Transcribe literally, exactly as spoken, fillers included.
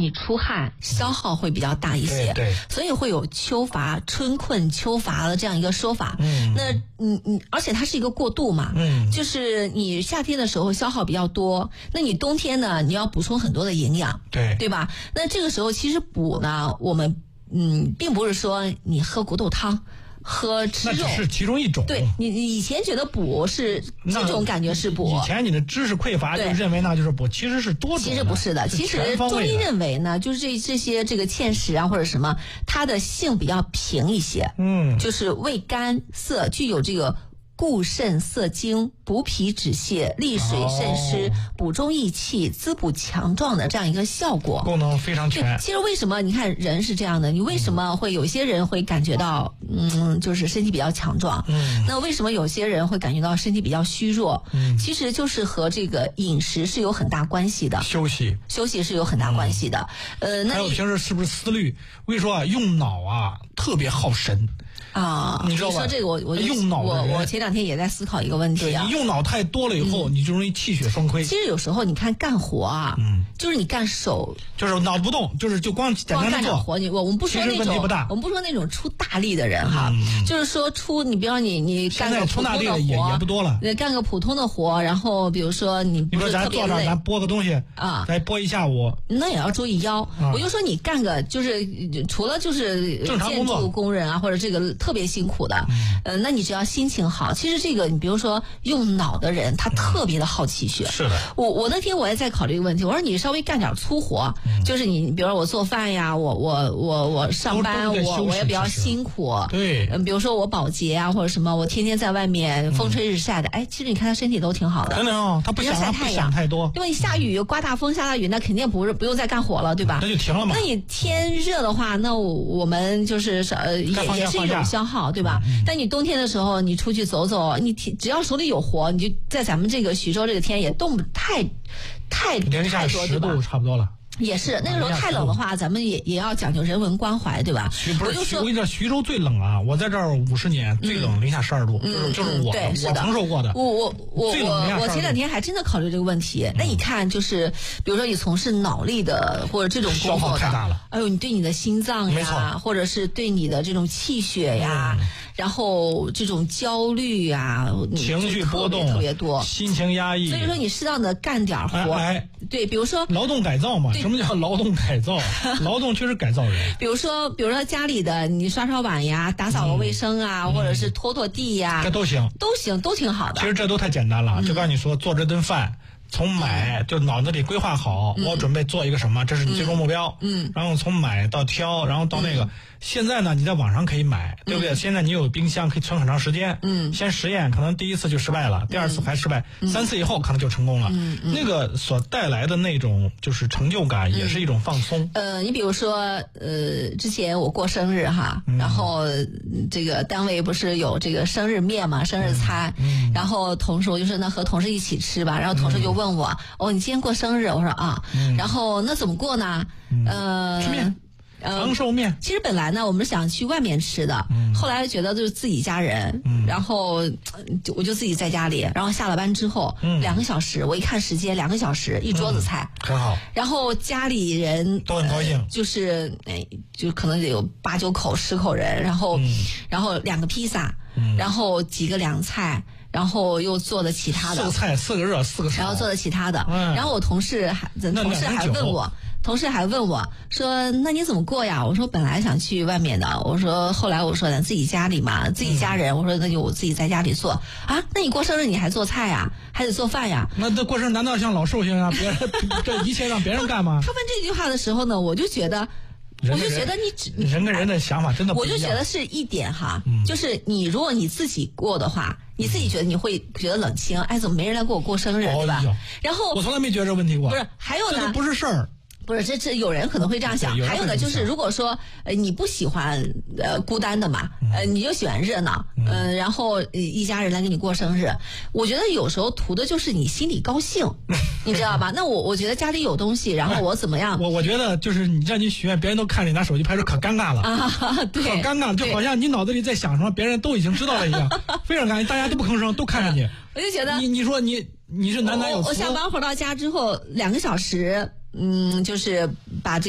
你出汗消耗会比较大一些， 对对， 所以会有秋乏、春困秋乏的这样一个说法。 嗯， 那你你而且它是一个过渡嘛， 嗯， 就是你夏天的时候消耗比较多，那你冬天呢，你要补充很多的营养， 对对吧？那这个时候其实补呢，我们嗯，并不是说你喝骨头汤。喝吃肉那只是其中一种。 对你，你以前觉得补是这种感觉是补， 以前你的知识匮乏就认为那就是补，其实是多种的。 其实不是的， 是其实中医认为呢，就是这这些这个芡实啊或者什么，它的性比较平一些， 嗯， 就是味甘涩，具有这个固肾涩精、补脾止泻、利水渗湿、 哦、 补中益气、滋补强壮的这样一个效果， 功能非常全。 其实为什么你看人是这样的？你为什么会有些人会感觉到嗯，就是身体比较强壮？ 嗯， 那为什么有些人会感觉到身体比较虚弱？ 嗯， 其实就是和这个饮食是有很大关系的， 休息休息是有很大关系的。嗯、呃，那还有平时是不是思虑？我跟你说啊，用脑啊特别耗神。 啊， 你知道吧？ 你说这个我我用脑我我前两天也在思考一个问题啊。 对，你用脑太多了以后， 嗯、 你就容易气血双亏。 其实有时候你看干活啊， 嗯， 就是你干手， 就是脑不动，就是就光简单的做活。你我我们不说那种，我们不说那种出大力的人哈， 嗯、 就是说出你比方你你干个普通的活， 也也不多了， 干个普通的活，然后比如说你你说咱坐这儿咱拨个东西啊， 咱拨一下午， 那也要注意腰。 啊、 我就说你干个就是除了就是建筑工人啊或者这个特别辛苦的。嗯、呃，那你只要心情好，其实这个你比如说用脑的人，他特别的耗气血。 是的， 我我那天我也在考虑一个问题，我说你稍微干点粗活，嗯、就是你比如说我做饭呀，我我我我上班，我我也比较辛苦。 对， 嗯，比如说我保洁啊或者什么，我天天在外面风吹日晒的，哎、嗯，其实你看他身体都挺好的。 真的哦，他不想晒太阳太多。 因为下雨刮大风下大雨，那肯定不是不用再干活了，对吧？ 那就停了嘛。 那你天热的话，那我们就是呃也也是一种消耗，对吧？嗯但你冬天的时候，你出去走走，你只要手里有活，你就在咱们这个徐州这个天也冻不太太零下十度差不多了。 也是那个时候太冷的话，咱们也也要讲究人文关怀，对吧？ 不是， 我就说， 我跟你说，徐州最冷啊！我在这儿五十年，最冷零下十二度， 嗯、 就是就是我对我承受过的。 我我我我我前两天还真的考虑这个问题。嗯、那你看，就是比如说你从事脑力的或者这种工作的， 太大了。 哎呦，你对你的心脏呀，或者是对你的这种气血呀，嗯、然后这种焦虑呀， 情绪波动特别多， 心情压抑。 所以说你适当的干点活， 哎哎对，比如说劳动改造嘛。什么叫劳动改造？劳动确实改造人。 比如说，比如说家里的你刷刷碗呀，打扫个卫生啊，嗯、或者是拖拖地呀， 这都行， 都行，都挺好的。 其实这都太简单了， 嗯、 就告诉你说，做这顿饭。从买就脑子里规划好， 嗯、 我准备做一个什么，这是你最终目标。 嗯， 然后从买到挑，然后到那个， 嗯、 现在呢，你在网上可以买，对不对？ 嗯、 现在你有冰箱可以存很长时间。 嗯， 先实验，可能第一次就失败了，第二次还失败， 嗯、 三次以后可能就成功了。 嗯嗯， 那个所带来的那种就是成就感，也是一种放松。 嗯、呃，你比如说，呃，之前我过生日哈， 嗯、 然后这个单位不是有这个生日面嘛，生日餐， 嗯、 然后同事我就说那和同事一起吃吧，然后同事就问我，嗯、哦，你今天过生日？我说啊， 嗯、 然后那怎么过呢？ 嗯、 呃， 吃面。长寿面、 呃，其实本来呢，我们是想去外面吃的， 嗯、 后来觉得就是自己家人， 嗯、 然后就我就自己在家里，然后下了班之后， 嗯、 两个小时，我一看时间，两个小时一桌子菜， 嗯、很好。 然后家里人都很高兴， 呃、就是哎，就可能得有八九口、十口人，然后， 嗯、 然后两个披萨， 嗯、 然后几个凉菜。然后又做的其他的， 四个菜，四个热，四个烧， 然后做的其他的。 嗯、 然后我同事还，同事还问我，同事还问我说：“那你怎么过呀？”我说：“本来想去外面的。”我说：“后来我说咱自己家里嘛，自己家人。嗯”我说：“那就我自己在家里做啊。”那你过生日你还做菜呀？还得做饭呀？ 那这过生日难道像老寿星啊？别人这一切让别人干吗？ 他问这句话的时候呢，我就觉得。 人我就觉得你只人跟人的想法真的不一样。 我就觉得是一点哈， 嗯、 就是你如果你自己过的话，你自己觉得你会觉得冷清，哎，怎么没人来给我过生日， 哦、 对吧？然后我从来没觉得这问题过。 不是，还有呢， 这都不是事儿。 不是，这这有人可能会这样想。还有呢，就是如果说呃你不喜欢呃孤单的嘛，呃你就喜欢热闹，嗯、呃，然后一家人来给你过生日，我觉得有时候图的就是你心里高兴，你知道吧？那我我觉得家里有东西，然后我怎么样？ 我我觉得就是你让你许愿，别人都看着你拿手机拍照，可尴尬了啊，对， 可尴尬了，就好像你脑子里在想什么，别人都已经知道了一样，非常尴尬，大家都不吭声，都看着你。 我就觉得你你说你你是男男有福， 我下班回到家之后两个小时。嗯，就是把这